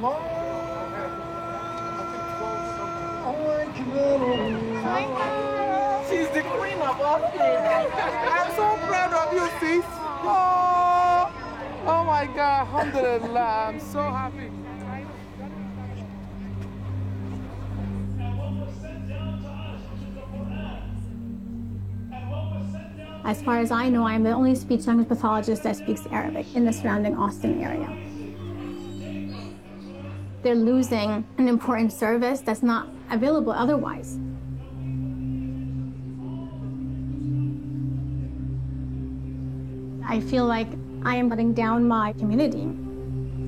She's the queen of all things. I'm so proud of you, sis. Oh, oh my God, alhamdulillah, I'm so happy. As far as I know, I am the only speech-language pathologist that speaks Arabic in the surrounding Austin area. They're losing an important service that's not available otherwise. I feel like I am letting down my community.